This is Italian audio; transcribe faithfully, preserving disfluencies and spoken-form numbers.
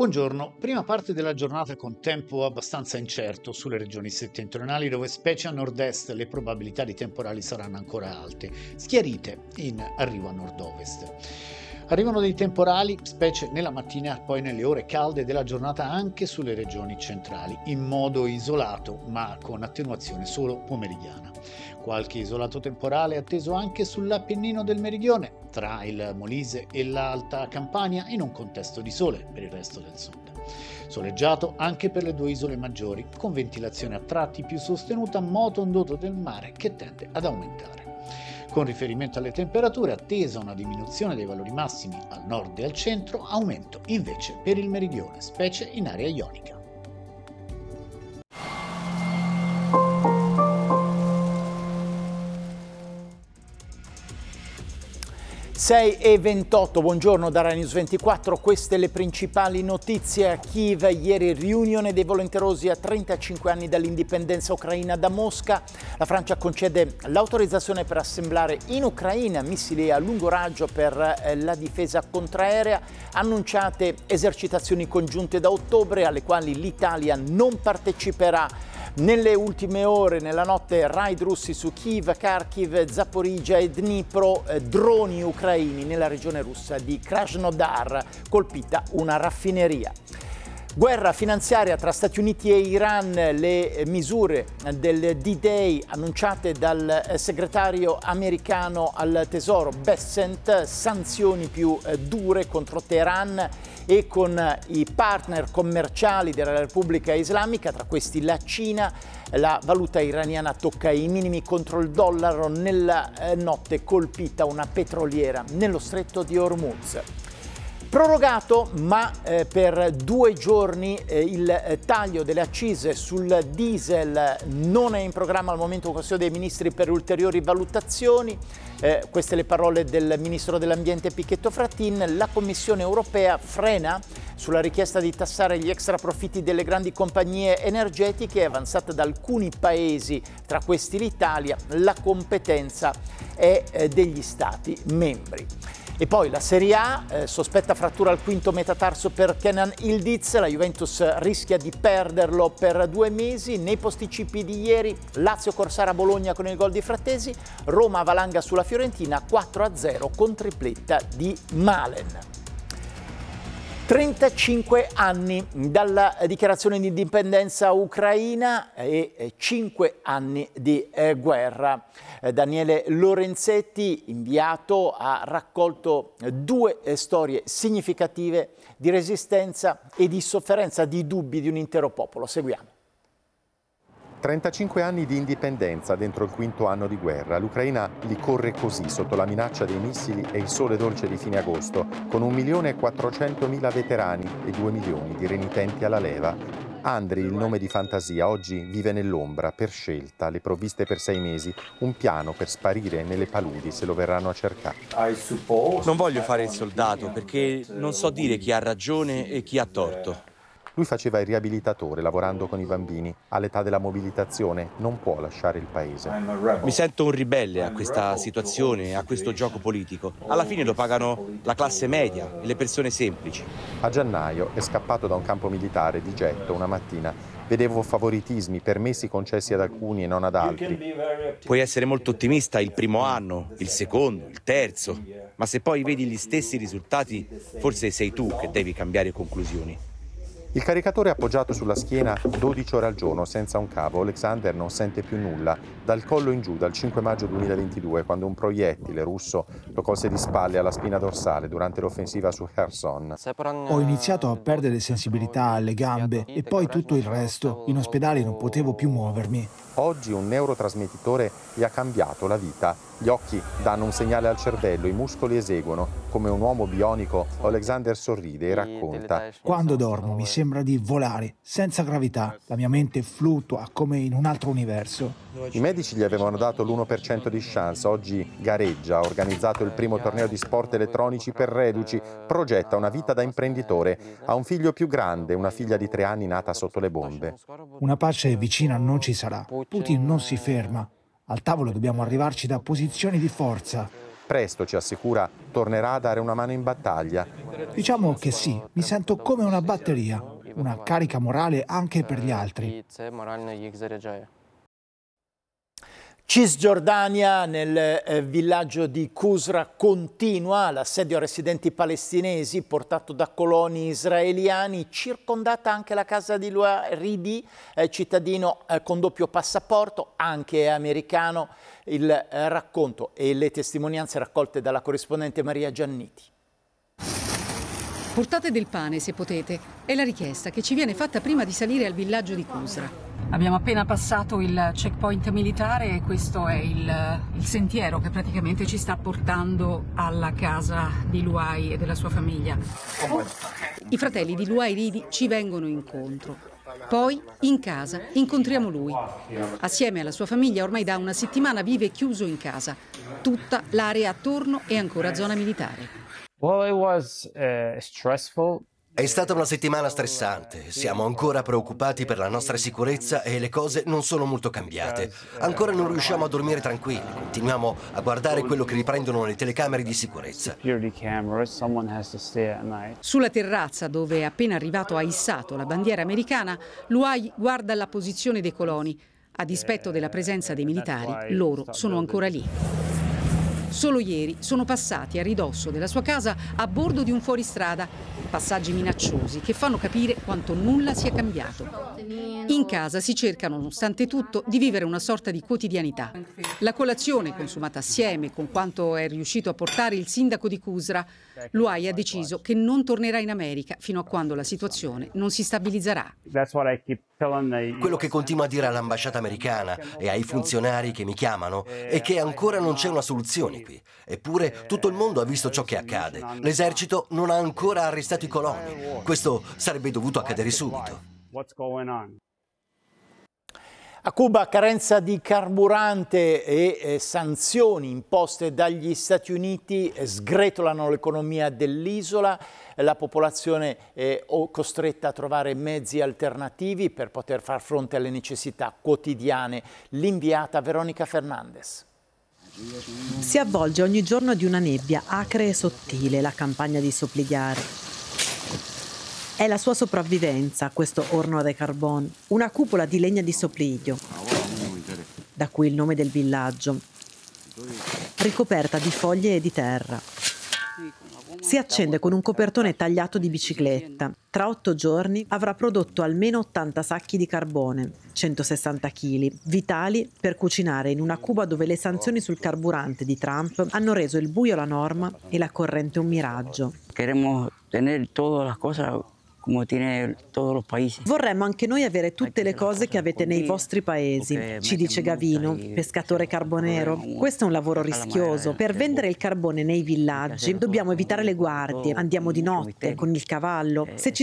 Buongiorno, prima parte della giornata con tempo abbastanza incerto sulle regioni settentrionali dove specie a nord-est le probabilità di temporali saranno ancora alte, schiarite in arrivo a nord-ovest. Arrivano dei temporali, specie nella mattina e poi nelle ore calde della giornata anche sulle regioni centrali, in modo isolato ma con attenuazione solo pomeridiana. Qualche isolato temporale è atteso anche sull'Appennino del Meridione, tra il Molise e l'Alta Campania, in un contesto di sole per il resto del sud. Soleggiato anche per le due isole maggiori, con ventilazione a tratti più sostenuta, moto ondoso del mare che tende ad aumentare. Con riferimento alle temperature, attesa una diminuzione dei valori massimi al nord e al centro, aumento invece per il meridione, specie in area ionica. sei e ventotto, buongiorno da Rai News ventiquattro, queste le principali notizie. A Kiev ieri riunione dei volenterosi a trentacinque anni dall'indipendenza ucraina da Mosca. La Francia concede l'autorizzazione per assemblare in Ucraina missili a lungo raggio per la difesa contraerea. Annunciate esercitazioni congiunte da ottobre alle quali l'Italia non parteciperà. Nelle ultime ore, nella notte, raid russi su Kiev, Kharkiv, Zaporizhzhia e Dnipro, eh, droni ucraini nella regione russa di Krasnodar, colpita una raffineria. Guerra finanziaria tra Stati Uniti e Iran, le misure del D-Day annunciate dal segretario americano al Tesoro Bessent, sanzioni più dure contro Teheran e con i partner commerciali della Repubblica Islamica, tra questi la Cina. La valuta iraniana tocca i minimi contro il dollaro, nella notte colpita una petroliera nello stretto di Hormuz. Prorogato, ma eh, per due giorni eh, il eh, taglio delle accise sul diesel non è in programma al momento un Consiglio dei Ministri per ulteriori valutazioni. Eh, queste le parole del Ministro dell'Ambiente Pichetto Fratin. La Commissione europea frena sulla richiesta di tassare gli extraprofitti delle grandi compagnie energetiche avanzata da alcuni paesi, tra questi l'Italia. La competenza è eh, degli Stati membri. E poi la Serie A, eh, sospetta frattura al quinto metatarso per Kenan Yildiz, la Juventus rischia di perderlo per due mesi. Nei posticipi di ieri, Lazio Corsara Bologna con il gol di Frattesi, Roma valanga sulla Fiorentina quattro a zero con tripletta di Malen. trentacinque anni dalla dichiarazione di indipendenza ucraina e cinque anni di eh, guerra. Eh, Daniele Lorenzetti, inviato, ha raccolto due eh, storie significative di resistenza e di sofferenza, di dubbi di un intero popolo. Seguiamo. trentacinque anni di indipendenza dentro il quinto anno di guerra. L'Ucraina li corre così, sotto la minaccia dei missili e il sole dolce di fine agosto, con un milione e quattrocentomila veterani e due milioni di renitenti alla leva. Andriy, il nome di fantasia, oggi vive nell'ombra, per scelta, le provviste per sei mesi, un piano per sparire nelle paludi se lo verranno a cercare. Non voglio fare il soldato perché non so dire chi ha ragione e chi ha torto. Lui faceva il riabilitatore, lavorando con i bambini. All'età della mobilitazione non può lasciare il paese. Mi sento un ribelle a questa situazione, a questo gioco politico. Alla fine lo pagano la classe media e le persone semplici. A gennaio è scappato da un campo militare di getto una mattina. Vedevo favoritismi, permessi concessi ad alcuni e non ad altri. Puoi essere molto ottimista il primo anno, il secondo, il terzo, ma se poi vedi gli stessi risultati, forse sei tu che devi cambiare conclusioni. Il caricatore è appoggiato sulla schiena dodici ore al giorno, senza un cavo. Alexander non sente più nulla. Dal collo in giù, dal cinque maggio duemilaventidue, quando un proiettile russo lo colse di spalle alla spina dorsale durante l'offensiva su Kherson. Ho iniziato a perdere sensibilità alle gambe e poi tutto il resto. In ospedale non potevo più muovermi. Oggi un neurotrasmettitore gli ha cambiato la vita. Gli occhi danno un segnale al cervello, i muscoli eseguono. Come un uomo bionico, Alexander sorride e racconta. Quando dormo mi sembra di volare, senza gravità. La mia mente fluttua come in un altro universo. I medici gli avevano dato l'uno per cento di chance. Oggi gareggia, ha organizzato il primo torneo di sport elettronici per reduci, progetta una vita da imprenditore. Ha un figlio più grande, una figlia di tre anni nata sotto le bombe. Una pace vicina non ci sarà. Putin non si ferma. Al tavolo dobbiamo arrivarci da posizioni di forza. presto, ci assicura, tornerà a dare una mano in battaglia. Diciamo che sì, mi sento come una batteria, una carica morale anche per gli altri. Cisgiordania, nel eh, villaggio di Qusra, continua l'assedio a residenti palestinesi portato da coloni israeliani, circondata anche la casa di Luaid Ridi, eh, cittadino eh, con doppio passaporto, anche americano. Il eh, racconto e le testimonianze raccolte dalla corrispondente Maria Gianniti. Portate del pane se potete, è la richiesta che ci viene fatta prima di salire al villaggio di Qusra. Abbiamo appena passato il checkpoint militare e questo è il, il sentiero che praticamente ci sta portando alla casa di Luai e della sua famiglia. I fratelli di Luai Ridi ci vengono incontro. Poi, in casa, incontriamo lui. Assieme alla sua famiglia ormai da una settimana vive chiuso in casa. Tutta l'area attorno è ancora zona militare. Well, it was uh, stressful. È stata una settimana stressante, siamo ancora preoccupati per la nostra sicurezza e le cose non sono molto cambiate. Ancora non riusciamo a dormire tranquilli, continuiamo a guardare quello che riprendono le telecamere di sicurezza. Sulla terrazza, dove è appena arrivato ha issato la bandiera americana, Luai guarda la posizione dei coloni. A dispetto della presenza dei militari, loro sono ancora lì. Solo ieri sono passati a ridosso della sua casa a bordo di un fuoristrada, passaggi minacciosi che fanno capire quanto nulla sia cambiato. In casa si cerca, nonostante tutto, di vivere una sorta di quotidianità. La colazione, consumata assieme con quanto è riuscito a portare il sindaco di Qusra, Luai ha deciso che non tornerà in America fino a quando la situazione non si stabilizzerà. Quello che continuo a dire all'ambasciata americana e ai funzionari che mi chiamano è che ancora non c'è una soluzione qui. Eppure tutto il mondo ha visto ciò che accade. L'esercito non ha ancora arrestato i coloni. Questo sarebbe dovuto accadere subito. A Cuba carenza di carburante e eh, sanzioni imposte dagli Stati Uniti sgretolano l'economia dell'isola. La popolazione è costretta a trovare mezzi alternativi per poter far fronte alle necessità quotidiane. L'inviata Veronica Fernandez. Si avvolge ogni giorno di una nebbia acre e sottile la campagna di Sopligar. È la sua sopravvivenza, questo Horno de Carbón, una cupola di legna di sopliglio, da cui il nome del villaggio, ricoperta di foglie e di terra. Si accende con un copertone tagliato di bicicletta. Tra otto giorni avrà prodotto almeno ottanta sacchi di carbone, centosessanta chili, vitali per cucinare in una Cuba dove le sanzioni sul carburante di Trump hanno reso il buio la norma e la corrente un miraggio. Queremos tener todas las cosas come tiene tutti i paesi. Vorremmo anche noi avere tutte le cose che avete nei vostri paesi, ci dice Gavino, pescatore carbonero. Questo è un lavoro rischioso. Per vendere il carbone nei villaggi dobbiamo evitare le guardie, andiamo di notte con il cavallo. Se ci